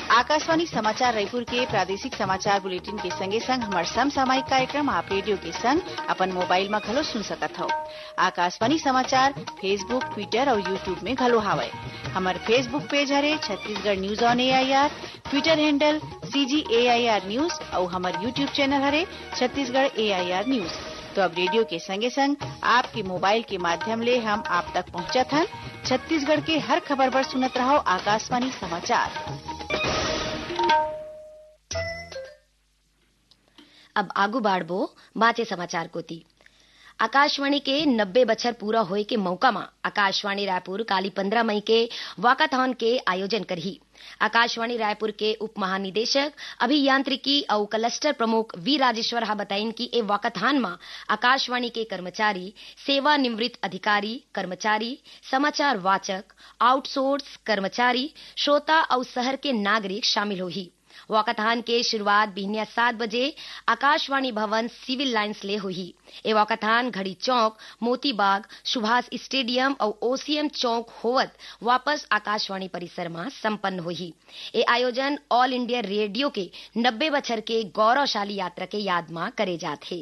आकाशवाणी समाचार रायपुर के प्रादेशिक समाचार बुलेटिन के संगे संग हमार समसामयिक कार्यक्रम आप रेडियो के संग अपन मोबाइल में घलो सुन सकत हो। आकाशवाणी समाचार फेसबुक, ट्विटर और यूट्यूब में घलो हावय। हमार फेसबुक पेज हरे Chhattisgarh news on AIR, Twitter handle CGAIR news और हमार यूट्यूब चैनल हरे छत्तीसगढ़ AIR न्यूज। तो अब रेडियो के संगे संग आपके मोबाइल के माध्यम ले हम आप तक पहुंचत हन। छत्तीसगढ़ के हर खबर पर सुनत रहो आकाशवाणी समाचार। अब आगू बाढ़बो बाचे समाचार कोती। आकाशवाणी के 90 बछर पूरा होए के मौका में आकाशवाणी रायपुर काली 15 मई के वाकाथॉन के आयोजन करही। आकाशवाणी रायपुर के उप महानिदेशक अभियांत्रिकी और क्लस्टर प्रमुख वी राजेश्वर हा बताइन कि ए वाकाथॉन में आकाशवाणी के कर्मचारी, सेवानिवृत्त अधिकारी, कर्मचारी, समाचार वाचक, आउटसोर्स कर्मचारी, श्रोता और शहर के नागरिक शामिल होही। वाकाथॉन के शुरुआत बिहनिया 7 बजे आकाशवाणी भवन सिविल लाइन्स ले हुई। ए वाकाथॉन घड़ी चौक, मोती बाग, सुभाष स्टेडियम और OCM चौक होवत वापस आकाशवाणी परिसर में संपन्न हुई। ए आयोजन ऑल इंडिया रेडियो के 90 बछर के गौरवशाली यात्रा के याद में करे जाथे।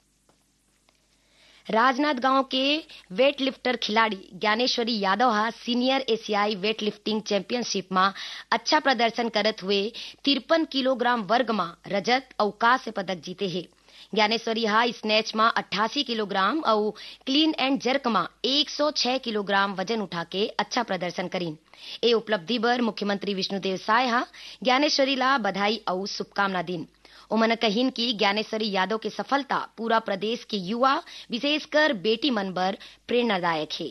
राजनांदगांव के वेट लिफ्टर खिलाड़ी ज्ञानेश्वरी यादव हा सीनियर एशियाई वेट लिफ्टिंग चैंपियनशिप में अच्छा प्रदर्शन करत हुए 53 किलोग्राम वर्ग में रजत और कांस्य पदक जीते हैं। ज्ञानेश्वरी हा स्नैच में 88 किलोग्राम और क्लीन एंड जर्क में 106 किलोग्राम वजन उठा के अच्छा प्रदर्शन करीन। ए उपलब्धि पर मुख्यमंत्री विष्णुदेव साय हा ज्ञानेश्वरी ला बधाई और शुभकामना दिन। उन्होंने कहीन की ज्ञानेश्वरी यादव की सफलता पूरा प्रदेश के युवा विशेषकर बेटी मन पर प्रेरणादायक है।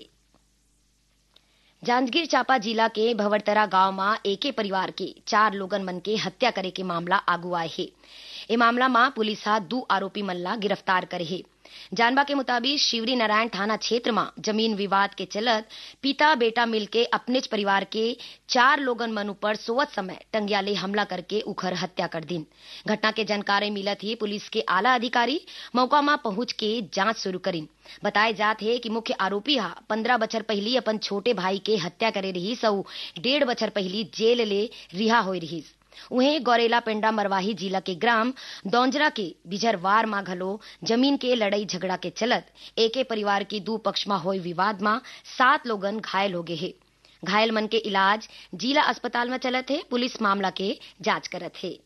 जांजगीर चांपा जिला के भवरतरा गांव में एके परिवार के 4 लोगन मन के हत्या करे के मामला आगू आए है। ए मामला में पुलिस हा 2 आरोपी मन ला गिरफ्तार करे है। जानबा के मुताबिक शिवरी नारायण थाना क्षेत्र में जमीन विवाद के चलत पिता बेटा मिलके अपने परिवार के 4 लोगन मन ऊपर सोवत समय टंगियाले हमला करके उखर हत्या कर दिन। घटना के जानकारी मिलत ही पुलिस के आला अधिकारी मौका में पहुंच के जांच शुरू करीन। बताए जात है कि मुख्य आरोपी हा 15 बछर पहली अपन छोटे भाई के हत्या करे रहीस और 1.5 बछर पहली जेल ले रिहा होई रहीस। उन्हें गौरेला पेंडा मरवाही जिला के ग्राम दौंजरा के बिझरवार मां घलो जमीन के लड़ाई झगड़ा के चलत एके परिवार की 2 पक्ष में होई विवाद में 7 लोगन घायल हो गए हैं। घायल मन के इलाज जिला अस्पताल में चलत है। पुलिस मामला के जांच करत है।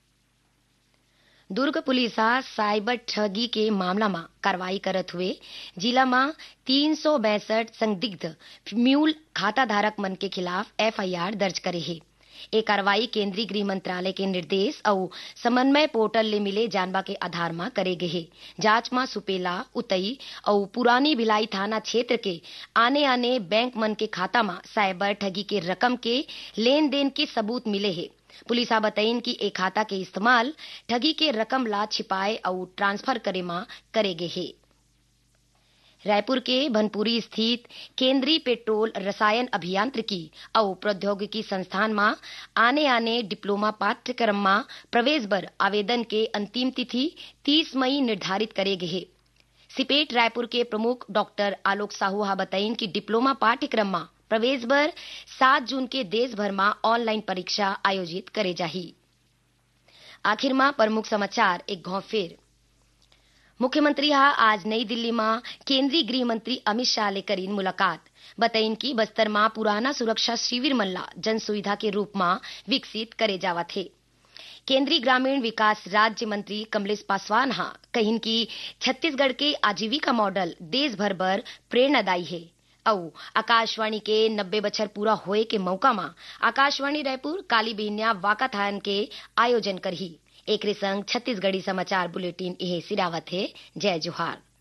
दुर्ग पुलिस साइबर ठगी के मामला में कार्रवाई करत हुए जिला में 362 संदिग्ध म्यूल खाता धारक मन के खिलाफ FIR दर्ज करे है। ए कार्रवाई केंद्रीय गृह मंत्रालय के निर्देश और समन्वय पोर्टल ले मिले जानबा के आधार में करे गए है। जांच में सुपेला, उतई और पुरानी भिलाई थाना क्षेत्र के आने बैंक मन के खाता में साइबर ठगी के रकम के लेन देन के सबूत मिले है। पुलिस बताइन कि ए खाता के इस्तेमाल ठगी के रकम ला छिपाए और ट्रांसफर करे में करे गए है। रायपुर के भनपुरी स्थित केंद्रीय पेट्रोल रसायन अभियांत्रिकी और प्रौद्योगिकी संस्थान में आने डिप्लोमा पाठ्यक्रम में प्रवेश पर आवेदन के अंतिम तिथि 30 मई निर्धारित करे गए है। सिपेट रायपुर के प्रमुख डॉक्टर आलोक साहू हा बताइन कि डिप्लोमा पाठ्यक्रम में प्रवेश पर 7 जून के देश भर में ऑनलाइन परीक्षा आयोजित करे जाही। आखिर में प्रमुख समाचार एक घाव फेर। मुख्यमंत्री हा आज नई दिल्ली में केंद्रीय गृह मंत्री अमित शाह ले करीन मुलाकात। बताइन कि बस्तर में पुराना सुरक्षा शिविर मल्ला जन सुविधा के रूप में विकसित करे जावत है। केंद्रीय ग्रामीण विकास राज्य मंत्री कमलेश पासवान हा कहीन की छत्तीसगढ़ के आजीविका मॉडल देश भर पर प्रेरणादायी है और आकाशवाणी के 90 बछर पूरा होए के मौका में आकाशवाणी रायपुर काली बिहनिया वाकाथॉन के आयोजन करही। एक संग छत्तीसगढ़ी समाचार बुलेटिन यह सिरावत है। जय जोहार।